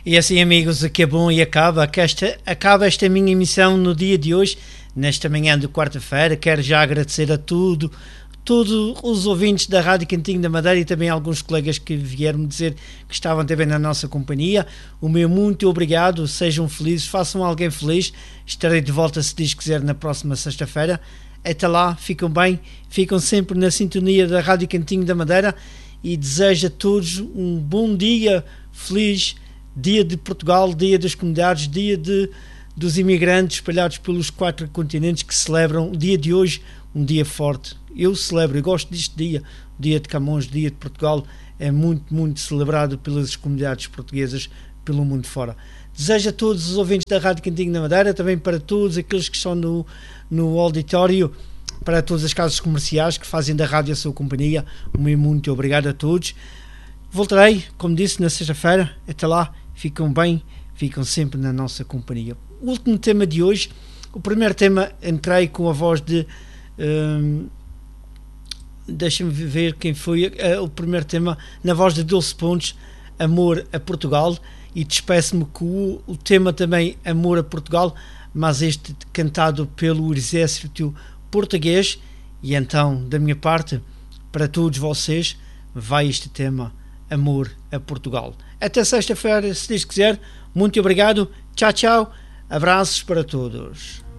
E assim, amigos, que é bom e acaba esta minha emissão no dia de hoje, nesta manhã de quarta-feira. Quero já agradecer a todos os ouvintes da Rádio Cantinho da Madeira e também alguns colegas que vieram dizer que estavam também na nossa companhia. O meu muito obrigado, sejam felizes, façam alguém feliz. Estarei de volta, se Deus quiser, na próxima sexta-feira. Até lá, ficam bem, ficam sempre na sintonia da Rádio Cantinho da Madeira e desejo a todos um bom dia, feliz dia de Portugal, dia das comunidades, dia dos imigrantes espalhados pelos 4 continentes que celebram o dia de hoje, um dia forte. Eu celebro, eu gosto deste dia, o dia de Camões, o dia de Portugal, é muito, muito celebrado pelas comunidades portuguesas pelo mundo fora. Desejo a todos os ouvintes da Rádio Cantinho da Madeira, também para todos aqueles que estão no auditório, para todas as casas comerciais que fazem da rádio a sua companhia, um muito obrigado a todos. Voltarei, como disse, na sexta-feira. Até lá, ficam bem, ficam sempre na nossa companhia. O último tema de hoje, o primeiro tema, entrei com a voz de... deixa-me ver quem foi o primeiro tema, na voz de Dulce Pontes, Amor a Portugal, e despeço-me com o tema também Amor a Portugal, mas este cantado pelo exército português. E então, da minha parte, para todos vocês, vai este tema Amor a Portugal. Até sexta-feira, se Deus quiser. Muito obrigado. Tchau, tchau. Abraços para todos.